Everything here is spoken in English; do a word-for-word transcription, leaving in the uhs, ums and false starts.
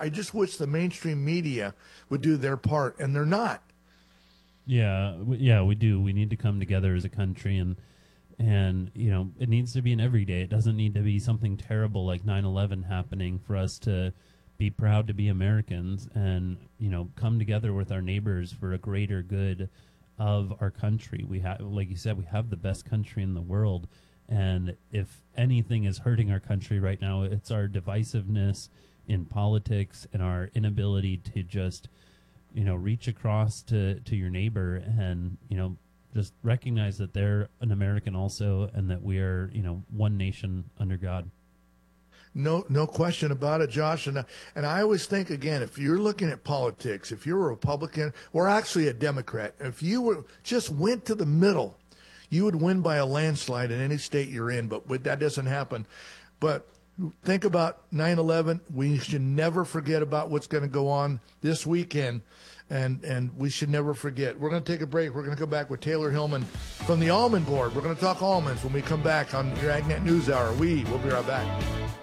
I just wish the mainstream media would do their part, and they're not. Yeah, yeah, we do. We need to come together as a country, and and you know, it needs to be an everyday. It doesn't need to be something terrible like nine eleven happening for us to be proud to be Americans, and you know, come together with our neighbors for a greater good of our country. We have, like you said, we have the best country in the world, and if anything is hurting our country right now, it's our divisiveness in politics and our inability to just, you know, reach across to, to your neighbor and, you know, just recognize that they're an American also, and that we are, you know, one nation under God. No, no question about it, Josh. And, and I always think, again, if you're looking at politics, if you're a Republican or actually a Democrat, if you were just went to the middle, you would win by a landslide in any state you're in. But that doesn't happen. But think about nine eleven. We should never forget about what's going to go on this weekend. And and we should never forget. We're going to take a break. We're going to come back with Taylor Hillman from the Almond Board. We're going to talk almonds when we come back on your AgNet News Hour. We will be right back.